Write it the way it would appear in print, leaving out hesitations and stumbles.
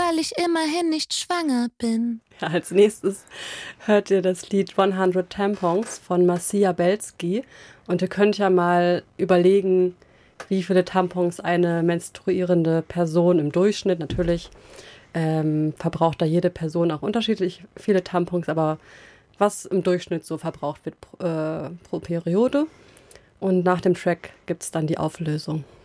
weil ich immerhin nicht schwanger bin. Ja, als nächstes hört ihr das Lied 100 Tampons von Marcia Belsky. Und ihr könnt ja mal überlegen, wie viele Tampons eine menstruierende Person im Durchschnitt, natürlich verbraucht da jede Person auch unterschiedlich viele Tampons, aber was im Durchschnitt so verbraucht wird pro Periode. Und nach dem Track gibt es dann die Auflösung.